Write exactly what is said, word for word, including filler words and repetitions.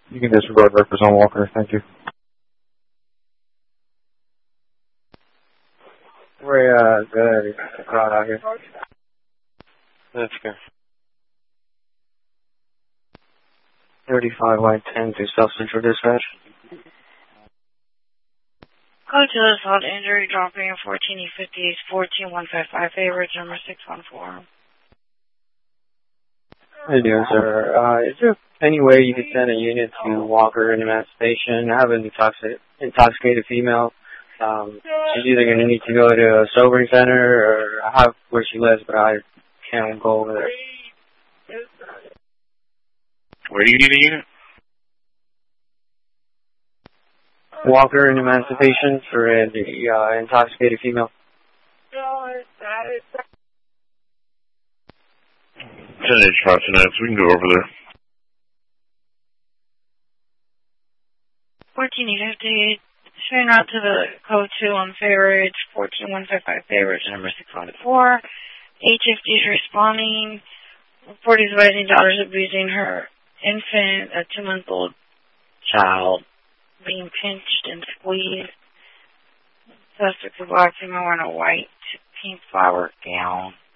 You can disregard records on Walker. Thank you. We're, uh, good. Crowd out here. That's good. thirty-five line ten to South Central Dispatch. Code to assault injury dropping fourteen E fifty, fourteen one five five, favorite number six one four. How you doing, sir? Uh, is there any way you could send a unit to Walker in Emancipation? I have an intoxic- intoxicated female. Um, she's either going to need to go to a sobering center or I have where she lives, but I can't go over there. Where do you need a unit? Walker in Emancipation for an uh, intoxicated female. ten H five tonight, so we can go over there. fourteen E fifty, showing out to the code two on favorite, fourteen one five five, favorite number six one four. H fifty is responding. Report is advising daughter's abusing her infant, a two-month-old child, being pinched and squeezed. Suspect is black female wearing a white pink flower gown.